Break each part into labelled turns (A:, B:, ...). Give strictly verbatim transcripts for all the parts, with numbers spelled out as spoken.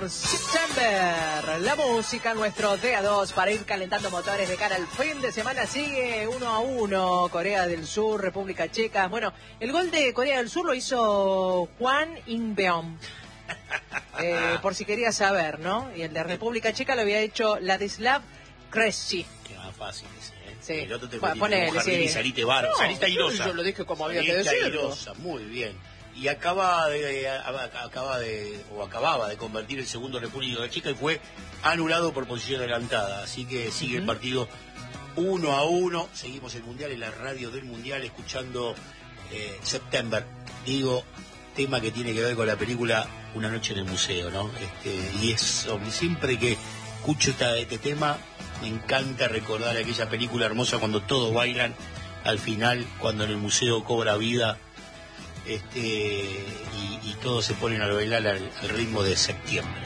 A: September. La música, nuestro D A dos para ir calentando motores de cara al fin de semana. Sigue uno a uno Corea del Sur, República Checa. Bueno, el gol de Corea del Sur lo hizo Hwang In-beom. Eh, por si querías saber, ¿no? Y el de República Checa lo había hecho Ladislav Krejci.
B: Qué más fácil ese, ¿eh?
A: Sí.
B: El otro te
A: Pa-
B: metiste
A: ponele,
B: un jardín
A: sí.
B: y saliste bárbaro.
A: No,
B: saliste airosa.
A: yo lo dije como había que
B: Saliste
A: decirlo.
B: airosa, muy bien. Y acaba de, acaba de, o acababa de convertir el segundo República Checa y fue anulado por posición adelantada. Así que sigue uh-huh. el partido uno a uno. Seguimos el Mundial en la radio del Mundial escuchando eh, September. Digo, tema que tiene que ver con la película Una noche en el museo, ¿no? Este, y eso, siempre que escucho esta, este tema, me encanta recordar aquella película hermosa cuando todos bailan al final, cuando en el museo cobra vida. Este, y, y todos se ponen a bailar al, al ritmo de septiembre.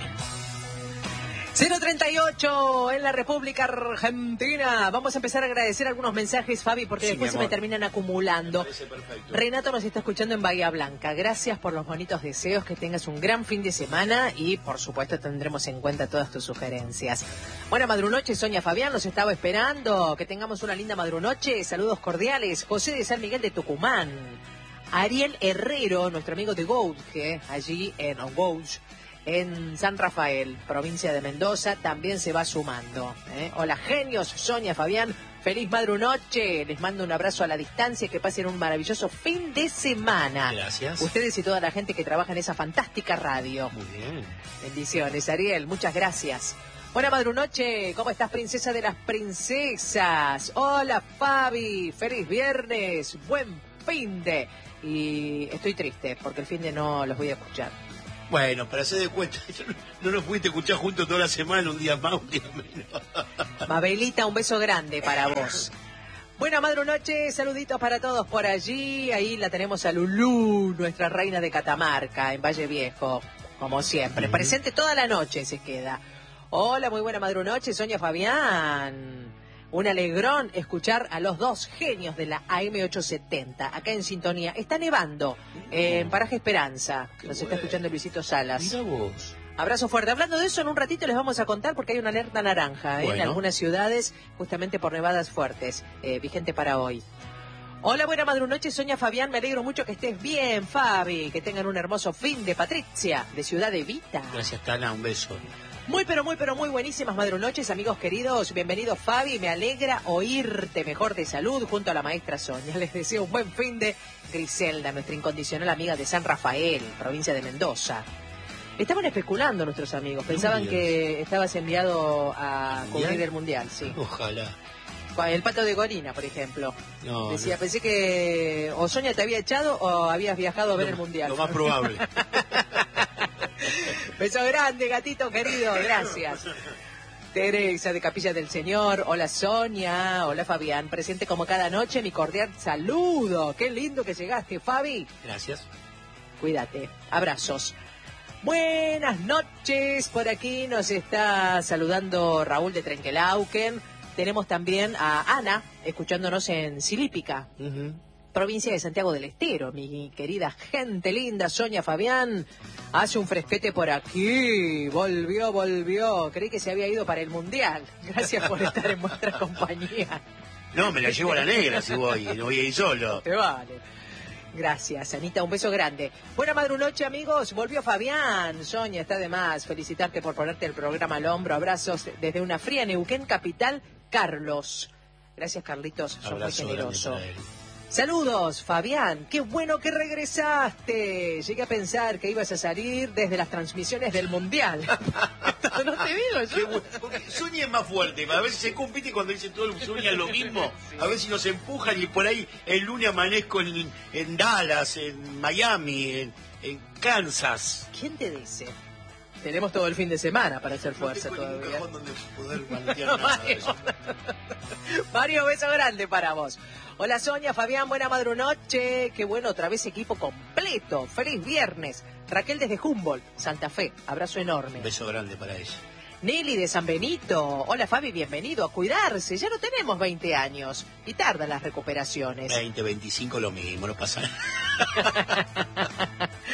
A: cero treinta y ocho en la República Argentina. Vamos a empezar a agradecer algunos mensajes, Fabi, porque sí, después se me terminan acumulando. Me Renato nos está escuchando en Bahía Blanca. Gracias por los bonitos deseos, que tengas un gran fin de semana y, por supuesto, tendremos en cuenta todas tus sugerencias. Buena madrunoche, Sonia Fabián, nos estaba esperando. Que tengamos una linda madrunoche. Saludos cordiales. José de San Miguel de Tucumán. Ariel Herrero, nuestro amigo de Gouge, allí en Gouge, en San Rafael, provincia de Mendoza, también se va sumando. ¿eh? Hola genios, Sonia, Fabián, feliz madrunoche, les mando un abrazo a la distancia, que pasen un maravilloso fin de semana.
B: Gracias.
A: Ustedes y toda la gente que trabaja en esa fantástica radio.
B: Muy bien.
A: Bendiciones, Ariel, muchas gracias. Buena madrunoche, ¿cómo estás, princesa de las princesas? Hola, Fabi, feliz viernes, buen fin de... Y estoy triste porque el fin de no los voy a escuchar.
B: Bueno, para hacer de cuenta, no nos pudiste escuchar juntos toda la semana, un día más, un día menos.
A: Mabelita, un beso grande para vos. Buena madrunoche, saluditos para todos por allí. Ahí la tenemos a Lulú, nuestra reina de Catamarca, en Valle Viejo, como siempre. Uh-huh. Presente toda la noche se queda. Hola, muy buena madrunoche, Sonia Fabián. Un alegrón escuchar a los dos genios de la A M ochocientos setenta, acá en sintonía. Está nevando en Paraje Esperanza. Qué Nos bueno. Está escuchando Luisito Salas.
B: Mira vos.
A: Abrazo fuerte. Hablando de eso, en un ratito les vamos a contar porque hay una alerta naranja ¿eh? bueno. en algunas ciudades, justamente por nevadas fuertes, eh, vigente para hoy. Hola, buena madrunoche, Sonia Fabián. Me alegro mucho que estés bien, Fabi. Que tengan un hermoso fin de Patricia, de Ciudad Evita.
B: Gracias, Tana. Un beso.
A: Muy, pero muy, pero muy buenísimas madrunoches, amigos queridos. Bienvenido, Fabi. Me alegra oírte mejor de salud junto a la maestra Sonia. Les deseo un buen fin de Griselda, nuestra incondicional amiga de San Rafael, provincia de Mendoza. Estaban especulando nuestros amigos. Pensaban que estabas enviado a cubrir el Mundial, sí.
B: Ojalá.
A: El Pato de Gorina, por ejemplo.
B: No,
A: Decía,
B: no.
A: pensé que o Sonia te había echado o habías viajado a ver
B: lo,
A: el Mundial.
B: Lo más probable.
A: Beso grande, gatito querido, gracias. Teresa de Capilla del Señor, hola Sonia, hola Fabián, presente como cada noche, mi cordial saludo. Qué lindo que llegaste, Fabi.
B: Gracias.
A: Cuídate, abrazos. Buenas noches, por aquí nos está saludando Raúl de Trenquelauquen. Tenemos también a Ana, escuchándonos en Silípica.
B: Uh-huh.
A: Provincia de Santiago del Estero, mi querida gente linda, Sonia Fabián, hace un fresquete por aquí, volvió, volvió, creí que se había ido para el Mundial, gracias por estar en vuestra compañía.
B: No, me la llevo a la negra si voy, no voy a ir solo.
A: Te vale. Gracias, Anita, un beso grande. Buena madrunoche, amigos, volvió Fabián, Sonia, está de más, felicitarte por ponerte el programa al hombro, abrazos desde una fría Neuquén capital, Carlos. Gracias, Carlitos, sos muy generoso. Saludos, Fabián. Qué bueno que regresaste. Llegué a pensar que ibas a salir desde las transmisiones del Mundial. No te digo yo.
B: Bueno, porque Sonia es más fuerte. A veces se compite cuando dice todo el Sonia lo mismo. Sí. A ver si nos empujan y por ahí el lunes amanezco en, en Dallas, en Miami, en, en Kansas.
A: ¿Quién te dice? Tenemos todo el fin de semana para hacer fuerza
B: no
A: todavía.
B: Un cajón donde poder plantear nada de eso.
A: Mario, beso grande para vos. Hola Sonia, Fabián, buena madrunoche. Qué bueno, otra vez equipo completo. Feliz viernes. Raquel desde Humboldt, Santa Fe. Abrazo enorme.
B: Un beso grande para ella.
A: Nelly de San Benito. Hola Fabi, bienvenido. A cuidarse. Ya no tenemos veinte años. Y tardan las recuperaciones.
B: veinte, veinticinco lo mismo, no pasa nada.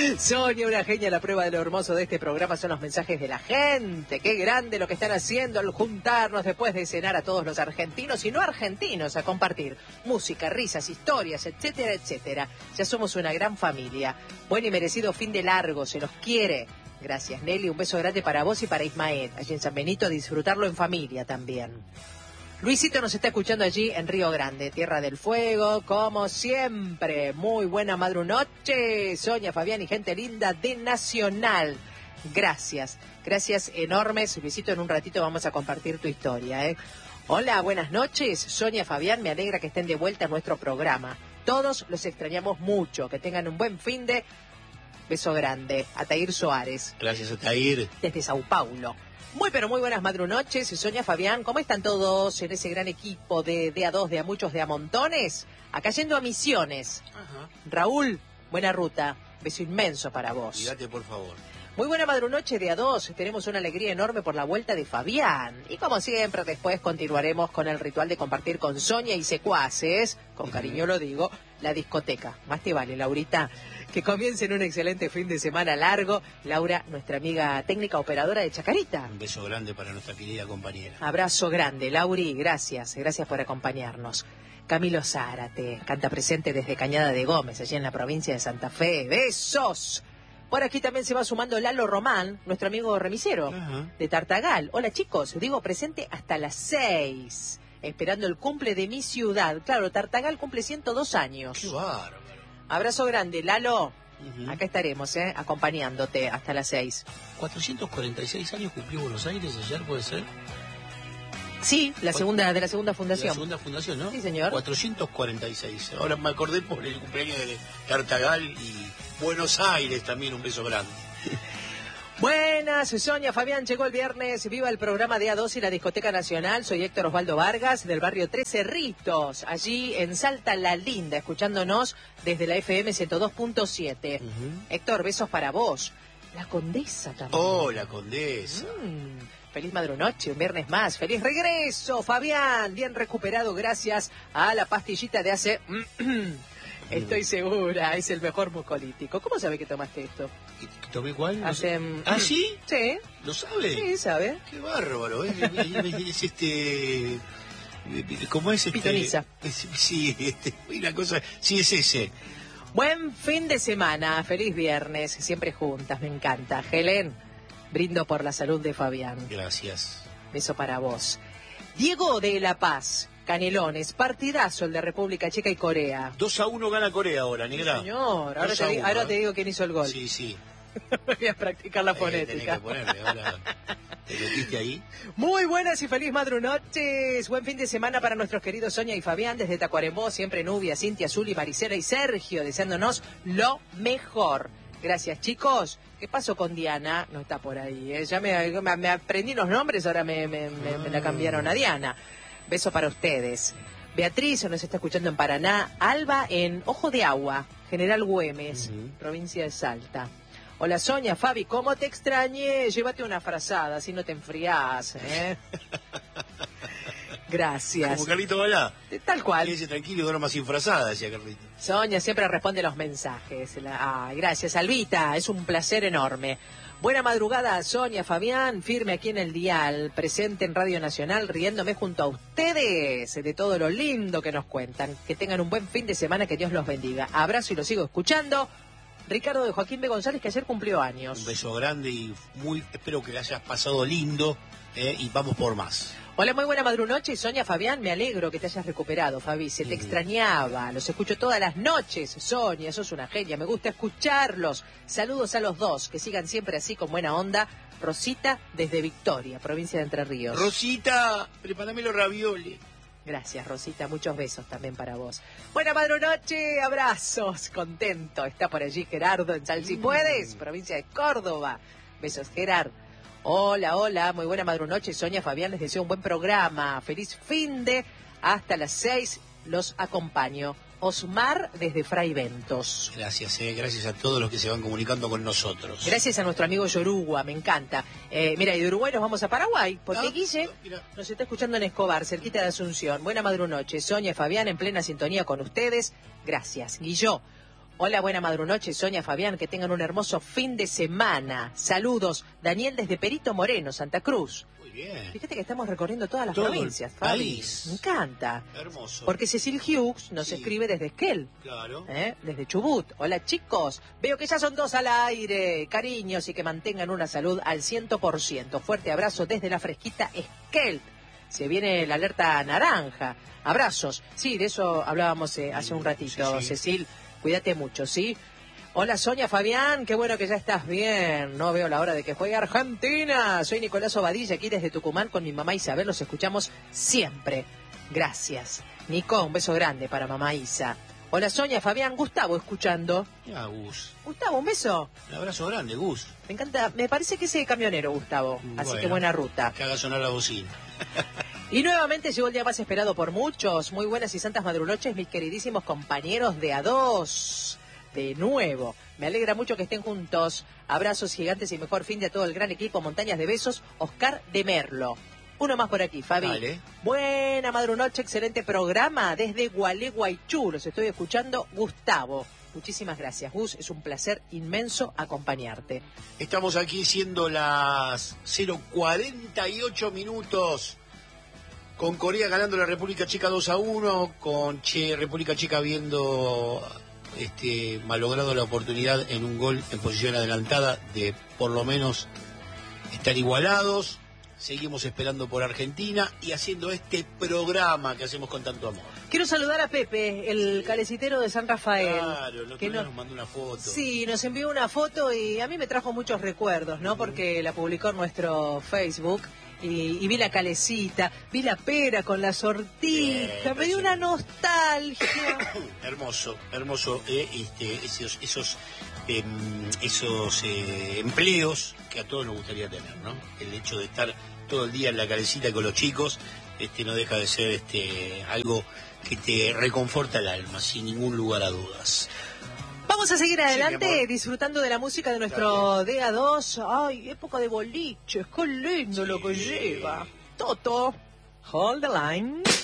A: Sonia, una genia. La prueba de lo hermoso de este programa son los mensajes de la gente. Qué grande lo que están haciendo al juntarnos después de cenar a todos los argentinos y no argentinos a compartir música, risas, historias, etcétera, etcétera. Ya somos una gran familia. Buen y merecido fin de largo, se los quiere. Gracias, Nelly. Un beso grande para vos y para Ismael. Allí en San Benito, a disfrutarlo en familia también. Luisito nos está escuchando allí en Río Grande, Tierra del Fuego, como siempre. Muy buena madrunoche, Sonia, Fabián y gente linda de Nacional. Gracias, gracias enormes. Luisito, en un ratito vamos a compartir tu historia, ¿eh? Hola, buenas noches, Sonia, Fabián, me alegra que estén de vuelta en nuestro programa. Todos los extrañamos mucho, que tengan un buen fin de... Beso grande, Atair Soares.
B: Gracias, Atair.
A: Desde Sao Paulo. Muy pero muy buenas madrunoches, Sonia, Fabián, ¿cómo están todos en ese gran equipo de D A dos, de a muchos, de a montones? Acá yendo a Misiones. Ajá. Raúl, buena ruta, beso inmenso para vos.
B: Cuídate, por favor.
A: Muy buena madrunoche de A dos, tenemos una alegría enorme por la vuelta de Fabián. Y como siempre, después continuaremos con el ritual de compartir con Sonia y secuaces, con cariño lo digo, la discoteca. Más te vale, Laurita. Que comiencen un excelente fin de semana largo. Laura, nuestra amiga técnica operadora de Chacarita.
B: Un beso grande para nuestra querida compañera.
A: Abrazo grande, Lauri, gracias, gracias por acompañarnos. Camilo Zárate, canta presente desde Cañada de Gómez, allí en la provincia de Santa Fe. ¡Besos! Por aquí también se va sumando Lalo Román, nuestro amigo remisero, ajá, de Tartagal. Hola chicos, digo presente hasta las seis, esperando el cumple de mi ciudad. Claro, Tartagal cumple ciento dos años.
B: ¡Qué bárbaro!
A: Abrazo grande, Lalo. Uh-huh. Acá estaremos, ¿eh? Acompañándote hasta las seis.
B: cuatrocientos cuarenta y seis años cumplió Buenos Aires ayer, ¿puede ser?
A: Sí, la segunda de la segunda fundación.
B: La segunda fundación, ¿no?
A: Sí, señor.
B: cuatrocientos cuarenta y seis. Ahora me acordé por el cumpleaños de Tartagal y Buenos Aires también, un beso grande.
A: Buenas, Sonia, Fabián, llegó el viernes, viva el programa de A dos y la Discoteca Nacional. Soy Héctor Osvaldo Vargas, del barrio Tres Cerritos, allí en Salta La Linda, escuchándonos desde la F M ciento dos punto siete. Uh-huh. Héctor, besos para vos. La Condesa también.
B: Oh, la Condesa.
A: Mm, feliz madrunoche, un viernes más. Feliz regreso, Fabián, bien recuperado gracias a la pastillita de hace... Estoy segura, es el mejor mucolítico. ¿Cómo sabe que tomaste esto?
B: ¿Tomé cuál?
A: Hace...
B: ¿Ah, sí?
A: Sí.
B: ¿Lo sabe?
A: Sí, sabe.
B: Qué bárbaro, ¿eh? Es este... ¿Cómo es este?
A: Pitoniza.
B: Es, sí, este, una cosa... Sí, es ese.
A: Buen fin de semana, feliz viernes, siempre juntas, me encanta. Helen, brindo por la salud de Fabián.
B: Gracias.
A: Beso para vos. Diego de La Paz. Canelones, partidazo el de República Checa y Corea.
B: dos a uno gana Corea ahora, negra.
A: Sí, señor, ahora te, digo, ahora te digo quién hizo el gol.
B: Sí, sí.
A: Voy a practicar la
B: eh,
A: fonética.
B: Que ponerle, ahora te metiste ahí.
A: Muy buenas y feliz madrunoches. Buen fin de semana para nuestros queridos Sonia y Fabián desde Tacuarembó, siempre Nubia, Cintia, Zuli, Maricela y Sergio, deseándonos lo mejor. Gracias, chicos. ¿Qué pasó con Diana? No está por ahí, ¿eh? Ya me, me, me aprendí los nombres, ahora me, me, me, me la cambiaron a Diana. Beso para ustedes. Beatriz nos está escuchando en Paraná. Alba en Ojo de Agua, General Güemes, uh-huh, provincia de Salta. Hola Sonia, Fabi, ¿cómo te extrañé? Llévate una frazada, así no te enfriás, ¿eh? Gracias.
B: Como Carlito Balá.
A: Tal cual.
B: Quédese tranquilo y duerma sin frazada, decía Carlito.
A: Sonia siempre responde los mensajes. Ah, gracias, Albita, es un placer enorme. Buena madrugada, Sonia, Fabián, firme aquí en el dial, presente en Radio Nacional, riéndome junto a ustedes de todo lo lindo que nos cuentan. Que tengan un buen fin de semana, que Dios los bendiga. Abrazo y lo sigo escuchando. Ricardo de Joaquín B. González, que ayer cumplió años.
B: Un beso grande y muy espero que le hayas pasado lindo, eh, y vamos por más.
A: Hola, muy buena madrunoche, Sonia, Fabián, me alegro que te hayas recuperado, Fabi, se te mm. extrañaba, los escucho todas las noches, Sonia, sos una genia, me gusta escucharlos, saludos a los dos, que sigan siempre así con buena onda, Rosita desde Victoria, provincia de Entre Ríos.
B: Rosita, prepárame los ravioles.
A: Gracias, Rosita, muchos besos también para vos. Buena madrunoche, abrazos, contento, está por allí Gerardo en Sal Si mm. Puedes, provincia de Córdoba, besos Gerard. Hola, hola, muy buena madrunoche, Sonia, Fabián, les deseo un buen programa, feliz fin de, hasta las seis, los acompaño. Osmar desde Fray Ventos.
B: Gracias, eh, gracias a todos los que se van comunicando con nosotros.
A: Gracias a nuestro amigo Yoruba, me encanta. Eh, mira, y de Uruguay nos vamos a Paraguay, porque ah, Guille mira. nos está escuchando en Escobar, cerquita de Asunción. Buena madrunoche, Sonia, Fabián, en plena sintonía con ustedes. Gracias, Guillo. Hola, buena madrunoche, Sonia, Fabián, que tengan un hermoso fin de semana. Saludos, Daniel desde Perito Moreno, Santa Cruz.
B: Muy bien.
A: Fíjate que estamos recorriendo todas las
B: Todo
A: provincias,
B: el
A: Fabi.
B: país.
A: Me encanta.
B: Hermoso.
A: Porque Cecil Hughes nos
B: Sí.
A: escribe desde Esquel.
B: Claro.
A: ¿Eh? Desde Chubut. Hola, chicos. Veo que ya son dos al aire. Cariños y que mantengan una salud al cien por ciento. Fuerte abrazo desde la fresquita Esquel. Se viene la alerta naranja. Abrazos. Sí, de eso hablábamos eh, hace un ratito,
B: Sí, sí.
A: Cecil. Cuídate mucho, ¿sí? Hola, Sonia, Fabián. Qué bueno que ya estás bien. No veo la hora de que juegue Argentina. Soy Nicolás Obadilla, aquí desde Tucumán con mi mamá Isabel. Los escuchamos siempre. Gracias. Nico, un beso grande para mamá Isa. Hola, Sonia, Fabián. Gustavo escuchando.
B: Mira, Gus.
A: Gustavo, un beso.
B: Un abrazo grande, Gus.
A: Me encanta. Me parece que ese camionero, Gustavo. Así
B: Bueno,
A: que buena ruta.
B: Que haga sonar la bocina.
A: Y nuevamente llegó el día más esperado por muchos. Muy buenas y santas madrunoches, mis queridísimos compañeros de A dos. De nuevo, me alegra mucho que estén juntos. Abrazos gigantes y mejor fin de a todo el gran equipo. Montañas de besos, Oscar de Merlo. Uno más por aquí, Fabi.
B: Dale.
A: Buena madrunoche, excelente programa desde Gualeguaychú. Los estoy escuchando, Gustavo. Muchísimas gracias, Gus. Es un placer inmenso acompañarte.
B: Estamos aquí siendo las cero cuarenta y ocho minutos. Con Corea ganando la República Checa dos a uno. Con che, República Checa viendo este, malogrado la oportunidad en un gol en posición adelantada de por lo menos estar igualados. Seguimos esperando por Argentina y haciendo este programa que hacemos con tanto amor.
A: Quiero saludar a Pepe, el calecitero de San Rafael.
B: Claro, el otro
A: que
B: día
A: no-
B: nos mandó una foto.
A: Sí, nos envió una foto y a mí me trajo muchos recuerdos, ¿no? Porque la publicó en nuestro Facebook y, y vi la calecita, vi la pera con la sortija,
B: Bien,
A: me dio una nostalgia.
B: Hermoso, hermoso, eh, este, esos, esos, em, esos eh, empleos que a todos nos gustaría tener, ¿no? El hecho de estar todo el día en la calecita con los chicos, este, no deja de ser este, algo que te reconforta el alma, sin ningún lugar a dudas.
A: Vamos a seguir
B: mi
A: adelante
B: amor.
A: disfrutando de la música de nuestro D A dos. Ay, época de boliches, qué lindo
B: Sí.
A: lo que lleva. Toto, hold the line.